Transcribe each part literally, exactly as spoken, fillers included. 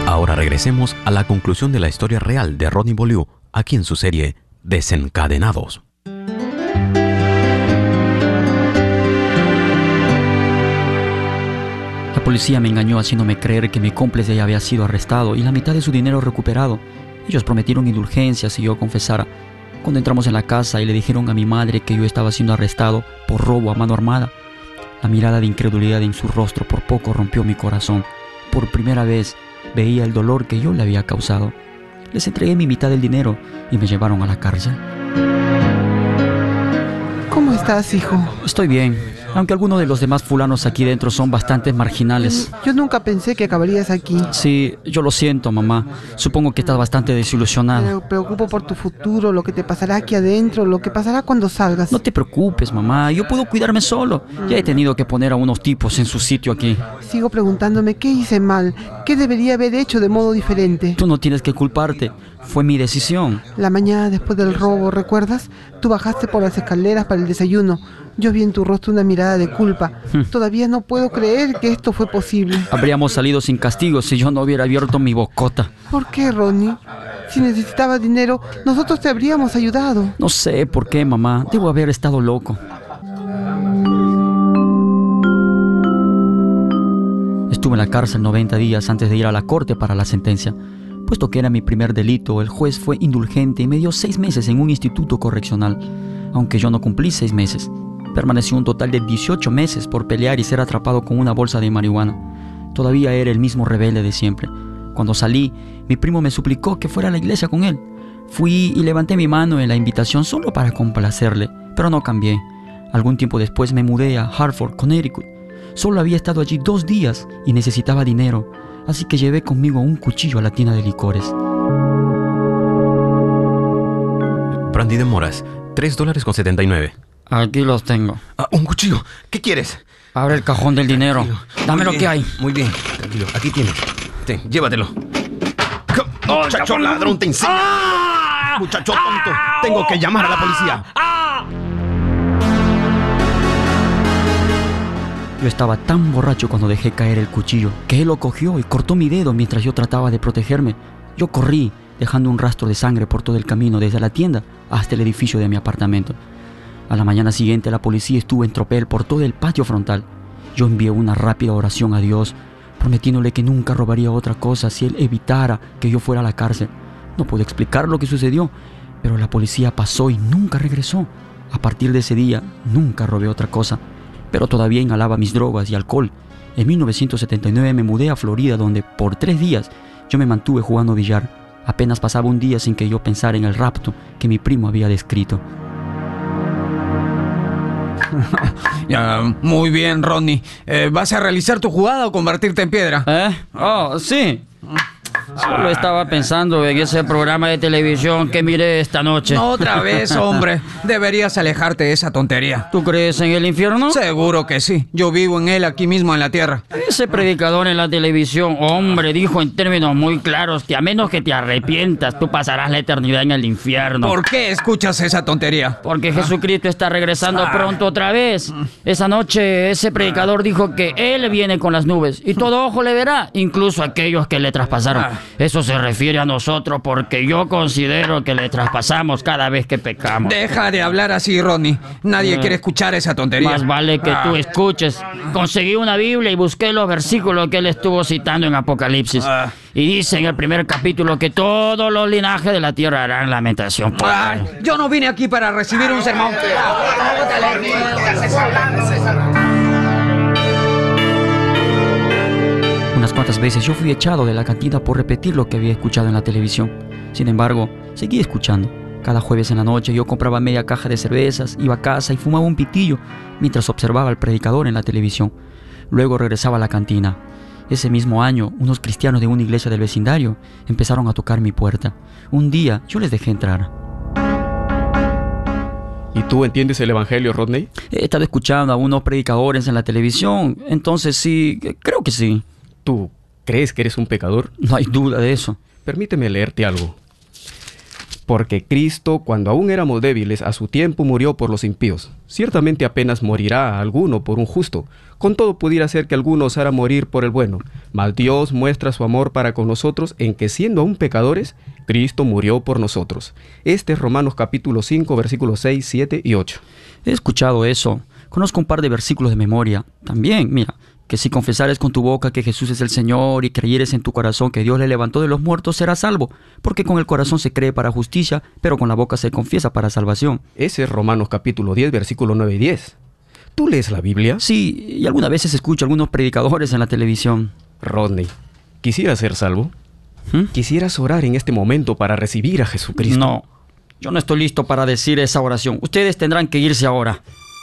Ahora regresemos a la conclusión de la historia real de Rodney Beaulieu, aquí en su serie Desencadenados. La policía me engañó haciéndome creer que mi cómplice ya había sido arrestado y la mitad de su dinero recuperado. Ellos prometieron indulgencias si yo confesara. Cuando entramos en la casa y le dijeron a mi madre que yo estaba siendo arrestado por robo a mano armada, la mirada de incredulidad en su rostro por poco rompió mi corazón. Por primera vez veía el dolor que yo le había causado. Les entregué mi mitad del dinero y me llevaron a la cárcel. ¿Cómo estás, hijo? Estoy bien, aunque algunos de los demás fulanos aquí dentro son bastante marginales. Yo nunca pensé que acabarías aquí. Sí, yo lo siento, mamá. Supongo que estás bastante desilusionada. Me preocupo por tu futuro, lo que te pasará aquí adentro, lo que pasará cuando salgas. No te preocupes, mamá. Yo puedo cuidarme solo. Ya he tenido que poner a unos tipos en su sitio aquí. Sigo preguntándome qué hice mal, qué debería haber hecho de modo diferente. Tú no tienes que culparte. Fue mi decisión. La mañana después del robo, ¿recuerdas? Tú bajaste por las escaleras para el desayuno. Yo vi en tu rostro una mirada de culpa. Todavía no puedo creer que esto fue posible. Habríamos salido sin castigo si yo no hubiera abierto mi bocota. ¿Por qué, Rodney? Si necesitabas dinero, nosotros te habríamos ayudado. No sé por qué, mamá. Debo haber estado loco. Estuve en la cárcel noventa días antes de ir a la corte para la sentencia. Puesto que era mi primer delito, el juez fue indulgente y me dio seis meses en un instituto correccional, aunque yo no cumplí seis meses. Permanecí un total de dieciocho meses por pelear y ser atrapado con una bolsa de marihuana. Todavía era el mismo rebelde de siempre. Cuando salí, mi primo me suplicó que fuera a la iglesia con él. Fui y levanté mi mano en la invitación solo para complacerle, pero no cambié. Algún tiempo después me mudé a Hartford, Connecticut. Solo había estado allí dos días y necesitaba dinero, así que llevé conmigo un cuchillo a la tienda de licores. Brandy de moras, tres dólares con setenta y nueve. Aquí los tengo. Ah, un cuchillo. ¿Qué quieres? Abre el cajón del dinero. Tranquilo. Dame Muy lo bien, que hay. Muy bien, tranquilo. Aquí tienes. Ten, llévatelo. Muchacho ladrón, te enseño. ¡Ah! Muchacho tonto. Tengo que llamar a la policía. Yo estaba tan borracho cuando dejé caer el cuchillo que él lo cogió y cortó mi dedo mientras yo trataba de protegerme. Yo corrí, dejando un rastro de sangre por todo el camino desde la tienda hasta el edificio de mi apartamento. A la mañana siguiente la policía estuvo en tropel por todo el patio frontal. Yo envié una rápida oración a Dios, prometiéndole que nunca robaría otra cosa si él evitara que yo fuera a la cárcel. No pude explicar lo que sucedió, pero la policía pasó y nunca regresó. A partir de ese día, nunca robé otra cosa, pero todavía inhalaba mis drogas y alcohol. En mil novecientos setenta y nueve me mudé a Florida, donde por tres días yo me mantuve jugando billar. Apenas pasaba un día sin que yo pensara en el rapto que mi primo había descrito. Ya, muy bien, Rodney. Eh, ¿Vas a realizar tu jugada o convertirte en piedra? ¿Eh? Oh, sí. Solo estaba pensando en ese programa de televisión que miré esta noche. No, otra vez, hombre. Deberías alejarte de esa tontería. ¿Tú crees en el infierno? Seguro que sí. Yo vivo en él aquí mismo en la tierra. Ese predicador en la televisión, hombre, dijo en términos muy claros que a menos que te arrepientas, tú pasarás la eternidad en el infierno. ¿Por qué escuchas esa tontería? Porque Jesucristo está regresando Ah. pronto otra vez. Esa noche ese predicador dijo que Él viene con las nubes y todo ojo le verá, incluso aquellos que le traspasaron. Ah. Eso se refiere a nosotros porque yo considero que le traspasamos cada vez que pecamos. Deja de hablar así, Rodney. Nadie Eh. quiere escuchar esa tontería. Más vale que Ah. tú escuches. Conseguí una Biblia y busqué los versículos que él estuvo citando en Apocalipsis. Ah. Y dice en el primer capítulo que todos los linajes de la tierra harán lamentación por Ay, él. yo no vine aquí para recibir un sermón. Unas cuantas veces yo fui echado de la cantina por repetir lo que había escuchado en la televisión. Sin embargo, seguí escuchando. Cada jueves en la noche yo compraba media caja de cervezas, iba a casa y fumaba un pitillo mientras observaba al predicador en la televisión. Luego regresaba a la cantina. Ese mismo año, unos cristianos de una iglesia del vecindario empezaron a tocar mi puerta. Un día yo les dejé entrar. ¿Y tú entiendes el evangelio, Rodney? He estado escuchando a unos predicadores en la televisión, entonces sí, creo que sí. ¿Tú crees que eres un pecador? No hay duda de eso. Permíteme leerte algo. Porque Cristo, cuando aún éramos débiles, a su tiempo murió por los impíos. Ciertamente apenas morirá alguno por un justo. Con todo pudiera ser que alguno osara morir por el bueno. Mas Dios muestra su amor para con nosotros en que, siendo aún pecadores, Cristo murió por nosotros. Este es Romanos capítulo cinco, versículos seis, siete y ocho. He escuchado eso. Conozco un par de versículos de memoria. También, mira, que si confesares con tu boca que Jesús es el Señor y creyeres en tu corazón que Dios le levantó de los muertos, serás salvo. Porque con el corazón se cree para justicia, pero con la boca se confiesa para salvación. Ese es Romanos capítulo diez, versículos nueve y diez. ¿Tú lees la Biblia? Sí, y algunas veces escucho a algunos predicadores en la televisión. Rodney, ¿quisieras ser salvo? ¿Mm? ¿Quisieras orar en este momento para recibir a Jesucristo? No, yo no estoy listo para decir esa oración. Ustedes tendrán que irse ahora.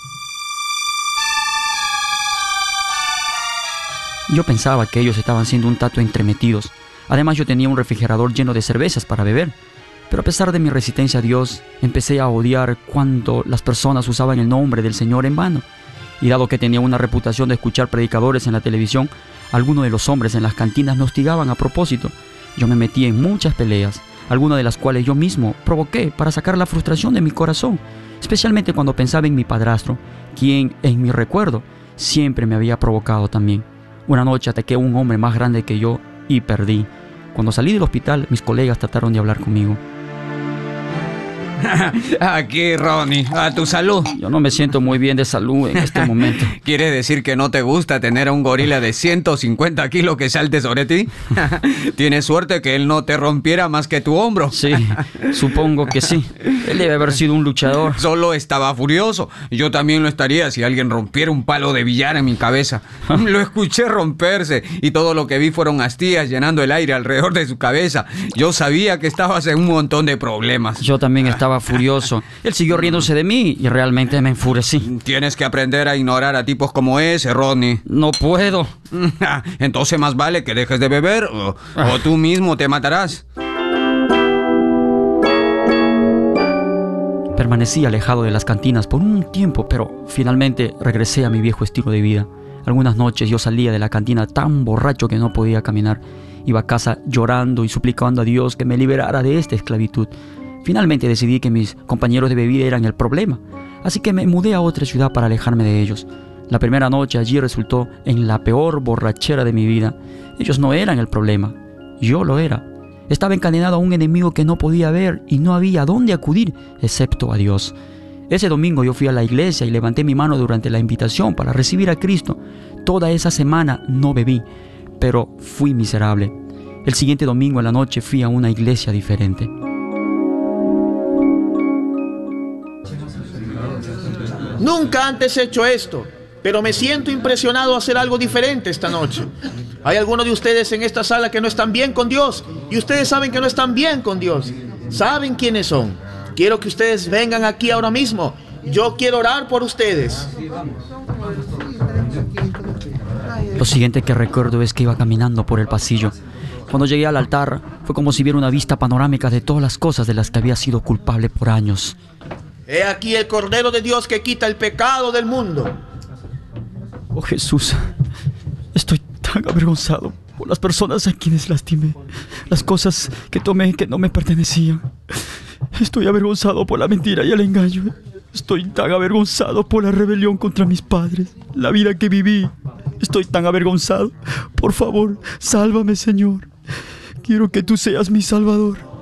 Yo pensaba que ellos estaban siendo un tanto entremetidos. Además, yo tenía un refrigerador lleno de cervezas para beber. Pero a pesar de mi resistencia a Dios, empecé a odiar cuando las personas usaban el nombre del Señor en vano. Y dado que tenía una reputación de escuchar predicadores en la televisión, algunos de los hombres en las cantinas me hostigaban a propósito. Yo me metí en muchas peleas, algunas de las cuales yo mismo provoqué para sacar la frustración de mi corazón, especialmente cuando pensaba en mi padrastro, quien, en mi recuerdo, siempre me había provocado también. Una noche ataqué a un hombre más grande que yo y perdí. Cuando salí del hospital, mis colegas trataron de hablar conmigo. Aquí, Ronnie, a tu salud. Yo no me siento muy bien de salud en este momento. ¿Quiere decir que no te gusta tener a un gorila de ciento cincuenta kilos que salte sobre ti? Tienes suerte que él no te rompiera más que tu hombro. Sí, supongo que sí. Él debe haber sido un luchador. Solo estaba furioso. Yo también lo estaría si alguien rompiera un palo de billar en mi cabeza. Lo escuché romperse y todo lo que vi fueron astillas llenando el aire alrededor de su cabeza. Yo sabía que estabas en un montón de problemas. Yo también estaba furioso. Él siguió riéndose de mí y realmente me enfurecí. Tienes que aprender a ignorar a tipos como ese, Rodney. No puedo. Entonces más vale que dejes de beber o, o tú mismo te matarás. Permanecí alejado de las cantinas por un tiempo, pero finalmente regresé a mi viejo estilo de vida. Algunas noches yo salía de la cantina tan borracho que no podía caminar. Iba a casa llorando y suplicando a Dios que me liberara de esta esclavitud. Finalmente decidí que mis compañeros de bebida eran el problema, así que me mudé a otra ciudad para alejarme de ellos. La primera noche allí resultó en la peor borrachera de mi vida. Ellos no eran el problema, yo lo era. Estaba encadenado a un enemigo que no podía ver y no había a dónde acudir excepto a Dios. Ese domingo yo fui a la iglesia y levanté mi mano durante la invitación para recibir a Cristo. Toda esa semana no bebí, pero fui miserable. El siguiente domingo en la noche fui a una iglesia diferente. Nunca antes he hecho esto, pero me siento impresionado a hacer algo diferente esta noche. Hay algunos de ustedes en esta sala que no están bien con Dios, y ustedes saben que no están bien con Dios. ¿Saben quiénes son? Quiero que ustedes vengan aquí ahora mismo. Yo quiero orar por ustedes. Lo siguiente que recuerdo es que iba caminando por el pasillo. Cuando llegué al altar, fue como si viera una vista panorámica de todas las cosas de las que había sido culpable por años. He aquí el Cordero de Dios que quita el pecado del mundo. Oh Jesús, estoy tan avergonzado por las personas a quienes lastimé, las cosas que tomé que no me pertenecían. Estoy avergonzado por la mentira y el engaño. Estoy tan avergonzado por la rebelión contra mis padres, la vida que viví. Estoy tan avergonzado. Por favor, sálvame, Señor. Quiero que tú seas mi Salvador.